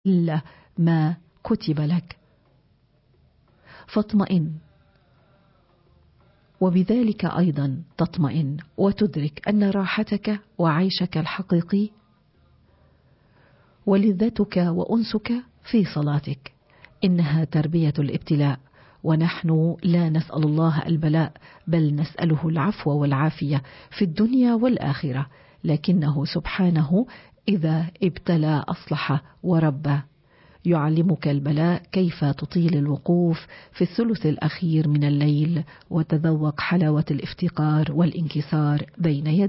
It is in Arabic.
إلا ما كتب لك، فاطمئن، وبذلك أيضا تطمئن وتدرك أن راحتك وعيشك الحقيقي ولذتك وأنسك في صلاتك. إنها تربية الابتلاء، ونحن لا نسأل الله البلاء، بل نسأله العفو والعافية في الدنيا والآخرة، لكنه سبحانه إذا ابتلى أصلح وربى. يعلمك البلاء كيف تطيل الوقوف في الثلث الأخير من الليل وتذوق حلاوة الافتقار والانكسار بين يديه.